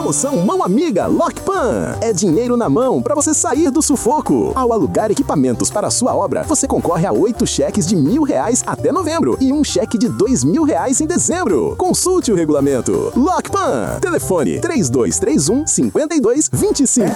Promoção Mão Amiga Lockpan. É dinheiro na mão para você sair do sufoco. Ao alugar equipamentos para a sua obra, você concorre a 8 cheques de R$1.000 até novembro e um cheque de R$2.000 em dezembro. Consulte o regulamento. Lockpan. Telefone 3231-5225.